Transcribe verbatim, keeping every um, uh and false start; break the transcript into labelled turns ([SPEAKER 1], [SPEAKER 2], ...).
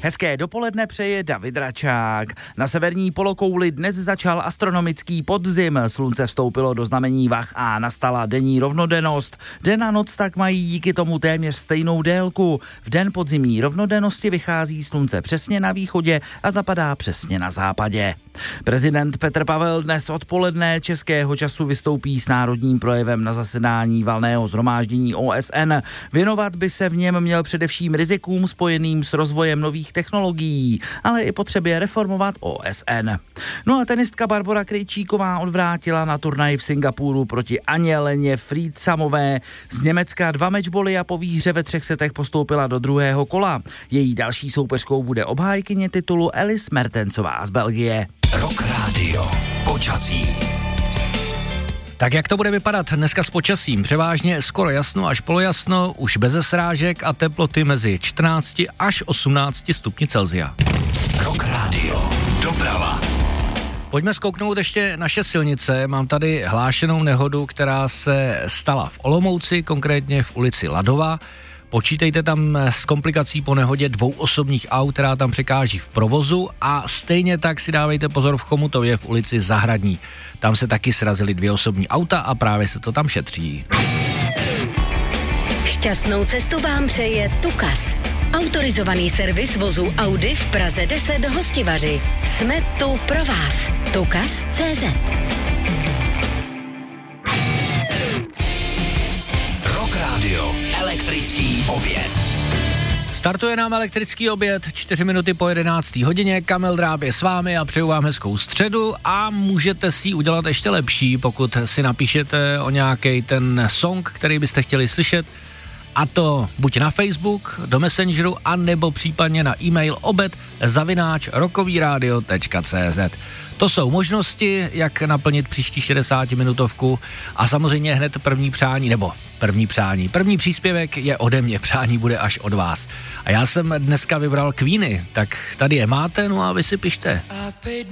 [SPEAKER 1] Hezké dopoledne přeje David Račák. Na severní polokouli dnes začal astronomický podzim. Slunce vstoupilo do znamení vah a nastala denní rovnodennost. Den a noc tak mají díky tomu téměř stejnou délku. V den podzimní rovnodennosti vychází slunce přesně na východě a zapadá přesně na západě. Prezident Petr Pavel dnes odpoledne českého času vystoupí s národním projevem na zasedání valného shromáždění O S N. Věnovat by se v něm měl především rizikům spojeným s rozvojem nových technologií, ale i potřebě reformovat O S N. No a tenistka Barbora Krejčíková odvrátila na turnaji v Singapuru proti Aně Friedsamové z Německa dva matchboly a po výhře ve třech setech postoupila do druhého kola. Její další soupeřkou bude obhájkyně titulu Alice Mertensová z Belgie.
[SPEAKER 2] Rock Radio. Počasí.
[SPEAKER 3] Tak jak to bude vypadat dneska s počasím? Převážně skoro jasno až polojasno, už beze srážek a teploty mezi čtrnácti až osmnácti stupni Celsia.
[SPEAKER 2] Rock Radio. Doprava.
[SPEAKER 3] Pojďme zkouknout ještě naše silnice. Mám tady hlášenou nehodu, která se stala v Olomouci, konkrétně v ulici Ladova. Počítejte tam s komplikací po nehodě dvou osobních aut, která tam překáží v provozu, a stejně tak si dávejte pozor v Chomutově v ulici Zahradní. Tam se taky srazily dvě osobní auta a právě se to tam šetří.
[SPEAKER 4] Šťastnou cestu vám přeje Tukas. Autorizovaný servis vozu Audi v Praze deset Hostivaři. Jsme tu pro vás. Tukas tečka cé zet.
[SPEAKER 2] Rock Radio. Elektrický oběd.
[SPEAKER 3] Startuje nám elektrický oběd, čtyři minuty po jedenácté hodině, Kamil Dráb je s vámi a přeju vám hezkou středu a můžete si ji udělat ještě lepší, pokud si napíšete o nějaký ten song, který byste chtěli slyšet, a to buď na Facebook, do Messengeru, anebo případně na e-mail obed zavináč rockovíradio tečka cé zet. To jsou možnosti, jak naplnit příští šedesátiminutovku a samozřejmě hned první přání, nebo první přání. První příspěvek je ode mě, přání bude až od vás. A já jsem dneska vybral Queeny, tak tady je máte, no a vy si pište.